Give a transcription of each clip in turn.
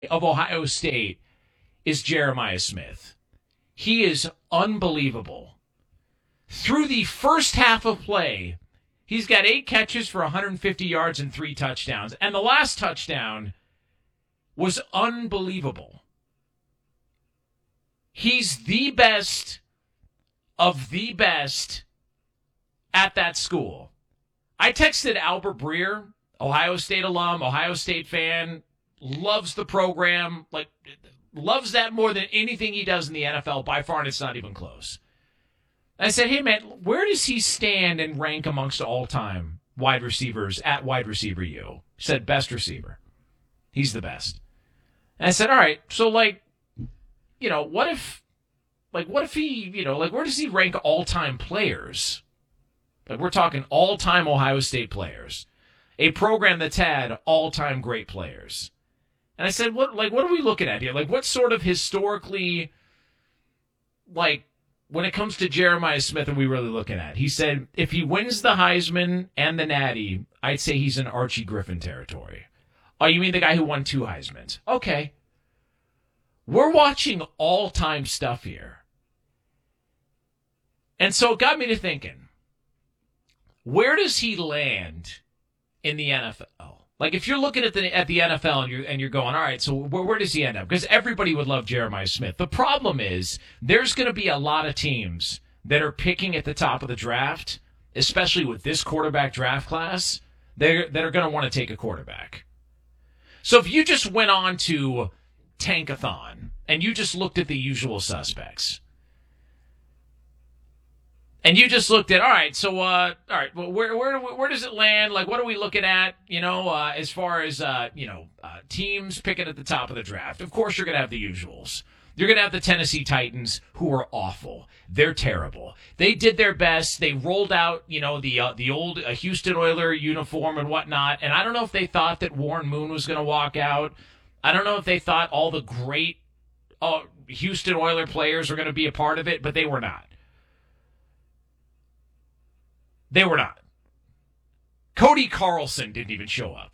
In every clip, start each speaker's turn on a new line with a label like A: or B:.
A: of Ohio State is Jeremiah Smith. He is unbelievable. Through the first half of play, he's got 8 catches for 150 yards and 3 touchdowns. And the last touchdown was unbelievable. He's the best of the best at that school. I texted Albert Breer, Ohio State alum, Ohio State fan, loves the program, loves that more than anything he does in the NFL by far, and it's not even close. I said, hey, man, where does he stand and rank amongst all-time wide receivers at wide receiver U? He said, best receiver. He's the best. And I said, all right, so, what if he, where does he rank all-time players? We're talking all-time Ohio State players. A program that's had all-time great players. And I said, what are we looking at here? What sort of historically, when it comes to Jeremiah Smith, are we really looking at? He said, if he wins the Heisman and the Natty, I'd say he's in Archie Griffin territory. Oh, you mean the guy who won 2 Heismans? Okay. We're watching all-time stuff here. And so it got me to thinking, where does he land in the NFL? If you're looking at the NFL and you're going, all right, so where does he end up? Because everybody would love Jeremiah Smith. The problem is there's going to be a lot of teams that are picking at the top of the draft, especially with this quarterback draft class, that are going to want to take a quarterback. So if you just went on to Tankathon and you just looked at the usual suspects, and you just looked at, all right, well, where does it land? What are we looking at, as far as, teams picking at the top of the draft? Of course, you're going to have the usuals. You're going to have the Tennessee Titans, who are awful. They're terrible. They did their best. They rolled out, the old Houston Oiler uniform and whatnot. And I don't know if they thought that Warren Moon was going to walk out. I don't know if they thought all the great Houston Oiler players were going to be a part of it, but they were not. They were not. Cody Carlson didn't even show up.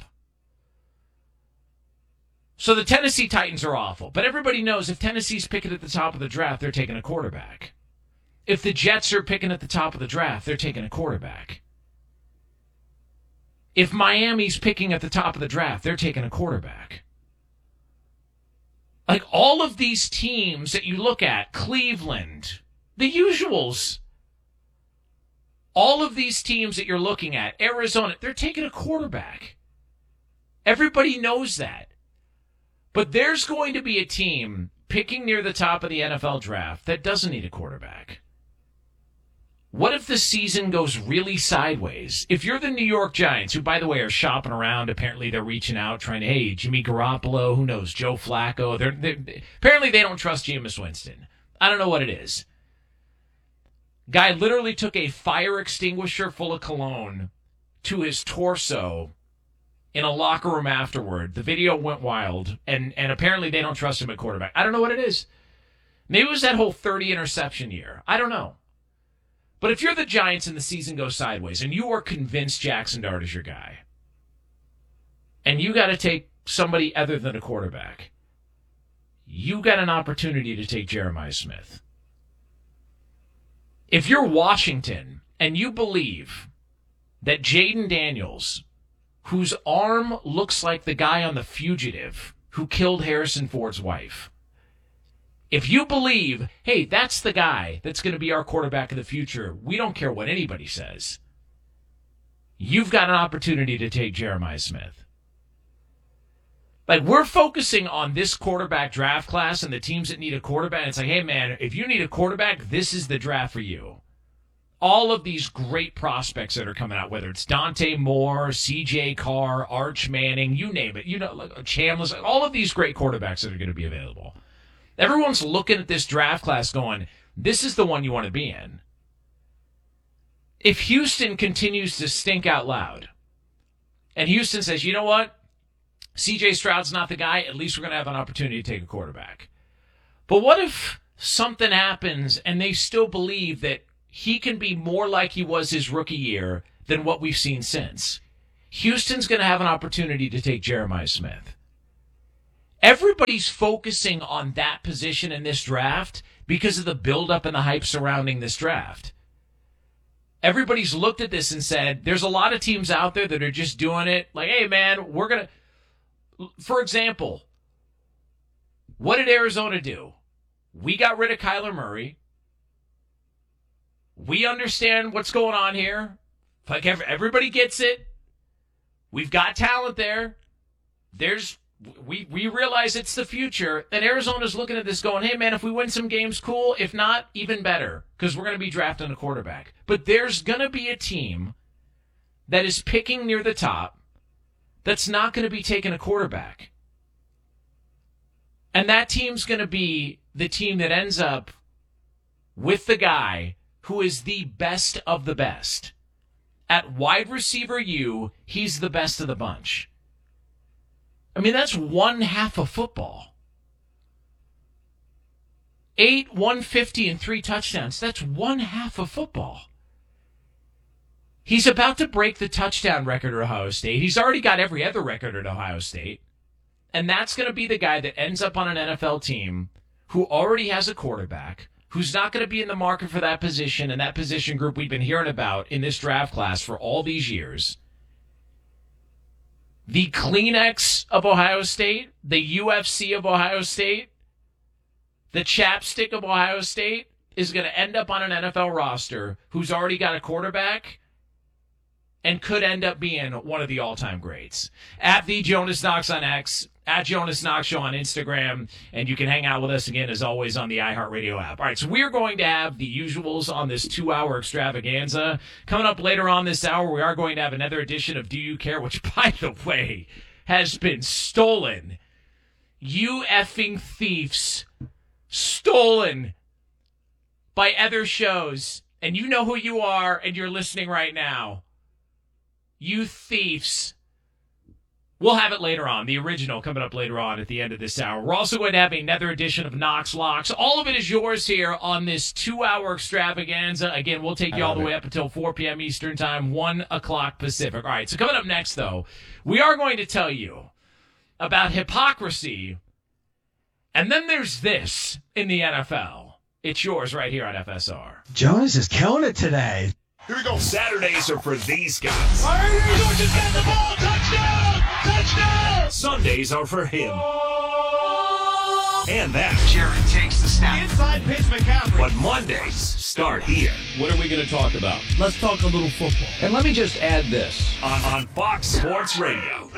A: So the Tennessee Titans are awful. But everybody knows if Tennessee's picking at the top of the draft, they're taking a quarterback. If the Jets are picking at the top of the draft, they're taking a quarterback. If Miami's picking at the top of the draft, they're taking a quarterback. All of these teams that you look at, Cleveland, the usuals, all of these teams that you're looking at, Arizona, they're taking a quarterback. Everybody knows that. But there's going to be a team picking near the top of the NFL draft that doesn't need a quarterback. What if the season goes really sideways? If you're the New York Giants, who, by the way, are shopping around, apparently they're reaching out, trying to, hey, Jimmy Garoppolo, who knows, Joe Flacco. Apparently they don't trust Jameis Winston. I don't know what it is. Guy literally took a fire extinguisher full of cologne to his torso in a locker room afterward. The video went wild, and apparently they don't trust him at quarterback. I don't know what it is. Maybe it was that whole 30 interception year. I don't know. But if you're the Giants and the season goes sideways, and you are convinced Jackson Dart is your guy, and you got to take somebody other than a quarterback, you got an opportunity to take Jeremiah Smith. If you're Washington and you believe that Jaden Daniels, whose arm looks like the guy on The Fugitive who killed Harrison Ford's wife, if you believe, hey, that's the guy that's going to be our quarterback of the future, we don't care what anybody says, you've got an opportunity to take Jeremiah Smith. We're focusing on this quarterback draft class and the teams that need a quarterback. It's hey, man, if you need a quarterback, this is the draft for you. All of these great prospects that are coming out, whether it's Dante Moore, C.J. Carr, Arch Manning, you name it, Chambliss, all of these great quarterbacks that are going to be available. Everyone's looking at this draft class going, this is the one you want to be in. If Houston continues to stink out loud, and Houston says, you know what? C.J. Stroud's not the guy, at least we're going to have an opportunity to take a quarterback. But what if something happens and they still believe that he can be more like he was his rookie year than what we've seen since? Houston's going to have an opportunity to take Jeremiah Smith. Everybody's focusing on that position in this draft because of the buildup and the hype surrounding this draft. Everybody's looked at this and said, there's a lot of teams out there that are just doing it like, hey, man, we're going to, for example, what did Arizona do? We got rid of Kyler Murray. We understand what's going on here. Like everybody gets it. We've got talent there. We realize it's the future. And Arizona's looking at this going, hey, man, if we win some games, cool. If not, even better, because we're going to be drafting a quarterback. But there's going to be a team that is picking near the top that's not going to be taking a quarterback. And that team's going to be the team that ends up with the guy who is the best of the best. At wide receiver he's the best of the bunch. I mean, that's one half of football. 8, 150, and 3 touchdowns. That's one half of football. He's about to break the touchdown record at Ohio State. He's already got every other record at Ohio State. And that's going to be the guy that ends up on an NFL team who already has a quarterback, who's not going to be in the market for that position and that position group we've been hearing about in this draft class for all these years. The Kleenex of Ohio State, the UFC of Ohio State, the chapstick of Ohio State is going to end up on an NFL roster who's already got a quarterback and could end up being one of the all-time greats. At the Jonas Knox on X, at Jonas Knox Show on Instagram, and you can hang out with us again, as always, on the iHeartRadio app. All right, so we're going to have the usuals on this 2-hour extravaganza. Coming up later on this hour, we are going to have another edition of Do You Care, which, by the way, has been stolen. You effing thieves. Stolen by other shows. And you know who you are, and you're listening right now. You thieves. We'll have it later on. The original coming up later on at the end of this hour. We're also going to have another edition of Knox Locks. All of it is yours here on this 2-hour extravaganza. Again, we'll take you all the way up until 4 p.m. Eastern Time, 1 o'clock Pacific. All right, so coming up next, though, we are going to tell you about hypocrisy. And then there's this in the NFL. It's yours right here on FSR.
B: Jonas is killing it today.
C: Here we go. Saturdays are for these guys.
D: All right, here we go. Just got the ball. Touchdown! Touchdown!
C: Sundays are for him. And that.
D: Jared takes the snap. Inside pitch, McCaffrey.
C: But Mondays start here.
E: What are we going to talk about? Let's talk a little football.
B: And let me just add this.
C: On Fox Sports Radio.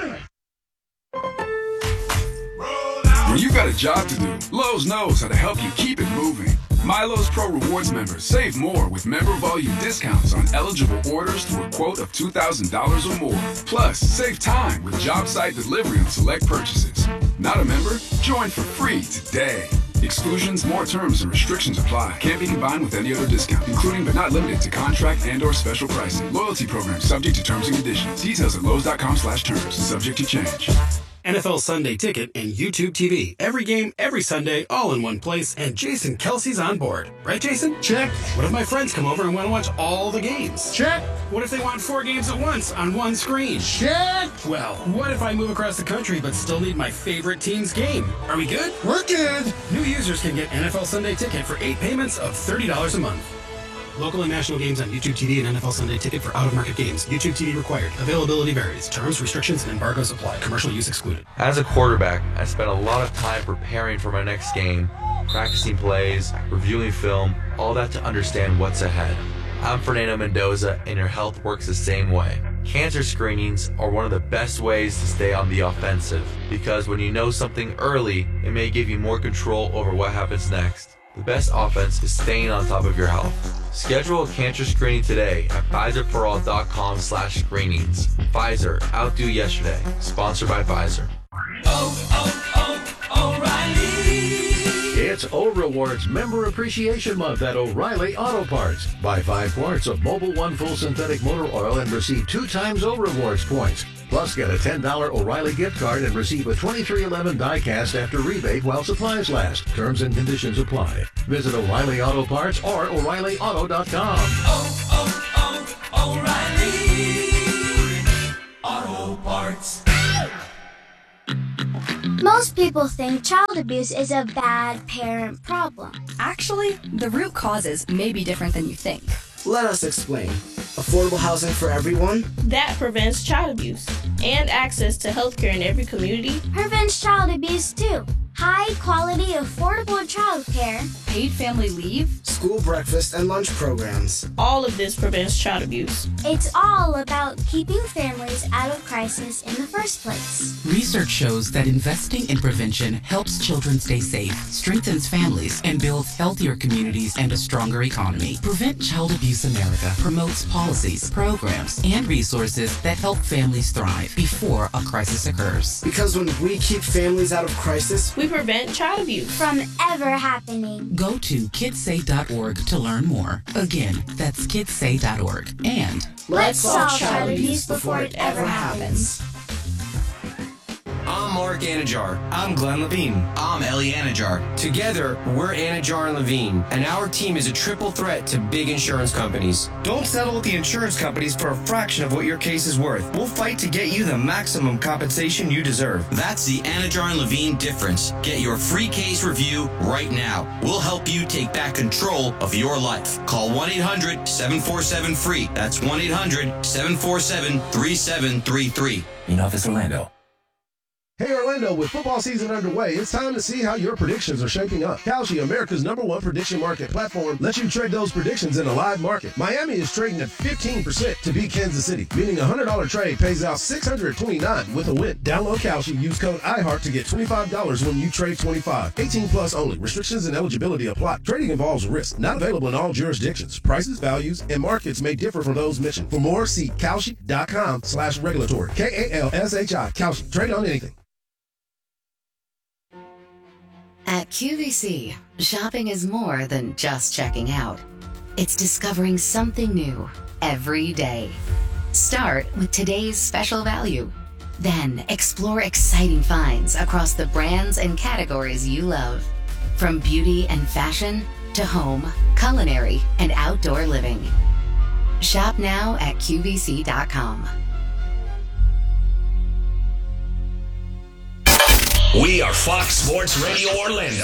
F: When you got a job to do, Lowe's knows how to help you keep it moving. MyLowe's Pro Rewards members save more with member volume discounts on eligible orders through a quote of $2,000 or more. Plus, save time with job site delivery on select purchases. Not a member? Join for free today. Exclusions, more terms, and restrictions apply. Can't be combined with any other discount, including but not limited to contract and or special pricing. Loyalty program subject to terms and conditions. Details at Lowe's.com/terms. Subject to change.
G: NFL Sunday Ticket and YouTube TV. Every game, every Sunday, all in one place, and Jason Kelsey's on board. Right, Jason?
E: Check.
G: What if my friends come over and want to watch all the games?
E: Check.
G: What if they want 4 games at once on one screen?
E: Check.
G: Well, what if I move across the country but still need my favorite team's game? Are we good?
E: We're good.
G: New users can get NFL Sunday Ticket for 8 payments of $30 a month. Local and national games on YouTube TV and NFL Sunday Ticket for out-of-market games. YouTube TV required. Availability varies. Terms, restrictions, and embargoes apply. Commercial use excluded.
H: As a quarterback, I spent a lot of time preparing for my next game, practicing plays, reviewing film, all that to understand what's ahead. I'm Fernando Mendoza, and your health works the same way. Cancer screenings are one of the best ways to stay on the offensive, because when you know something early, it may give you more control over what happens next. The best offense is staying on top of your health. Schedule a cancer screening today at PfizerForAll.com/screenings. Pfizer, outdo yesterday. Sponsored by Pfizer.
I: O'Reilly. It's O Rewards Member Appreciation Month at O'Reilly Auto Parts. Buy 5 quarts of Mobil 1 full synthetic motor oil and receive 2 times O Rewards points. Plus, get a $10 O'Reilly gift card and receive a 2311 die-cast after rebate while supplies last. Terms and conditions apply. Visit O'Reilly Auto Parts or O'ReillyAuto.com.
D: O'Reilly Auto Parts.
J: Most people think child abuse is a bad parent problem.
K: Actually, the root causes may be different than you think.
L: Let us explain. Affordable housing for everyone?
M: That prevents child abuse. And access to healthcare in every community
J: prevents child abuse too. High quality, affordable childcare.
K: Paid family leave.
L: School breakfast and lunch programs.
M: All of this prevents child abuse.
J: It's all about keeping families out of crisis in the first place.
N: Research shows that investing in prevention helps children stay safe, strengthens families, and builds healthier communities and a stronger economy. Prevent Child Abuse America promotes policies, programs, and resources that help families thrive before a crisis occurs.
L: Because when we keep families out of crisis,
M: we prevent child abuse
J: from ever happening.
N: Go to kidssay.org to learn more. Again, that's kidssay.org. And
J: let's solve child abuse before it ever happens.
O: I'm Mark Anajar.
P: I'm Glenn Levine.
Q: I'm Ellie Anajar.
P: Together, we're Anajar and Levine, and our team is a triple threat to big insurance companies.
R: Don't settle with the insurance companies for a fraction of what your case is worth. We'll fight to get you the maximum compensation you deserve.
Q: That's the Anajar and Levine difference. Get your free case review right now. We'll help you take back control of your life. Call 1-800-747-FREE. That's 1-800-747-3733.
S: In Office Orlando.
T: Hey Orlando, with football season underway, it's time to see how your predictions are shaping up. Kalshi, America's #1 prediction market platform, lets you trade those predictions in a live market. Miami is trading at 15% to beat Kansas City, meaning a $100 trade pays out $629 with a win. Download Kalshi, use code IHEART to get $25 when you trade 25. 18 plus only. Restrictions and eligibility apply. Trading involves risk. Not available in all jurisdictions. Prices, values, and markets may differ from those mentioned. For more, see Kalshi.com/regulatory. KALSHI. Kalshi. Trade on anything.
U: At QVC, shopping is more than just checking out. It's discovering something new every day. Start with today's special value. Then explore exciting finds across the brands and categories you love. From beauty and fashion to home, culinary, and outdoor living. Shop now at QVC.com.
C: We are Fox Sports Radio Orlando.